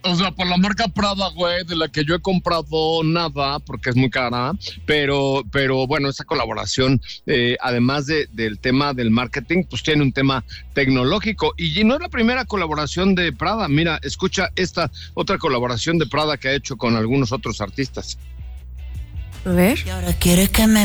O sea, por la marca Prada, güey, de la que yo he comprado nada, porque es muy cara, pero bueno, esa colaboración, además del tema del marketing, pues tiene un tema tecnológico. Y no es la primera colaboración de Prada. Mira, escucha esta otra colaboración de Prada que ha hecho con algunos otros artistas. A ver. Y ahora quieres que me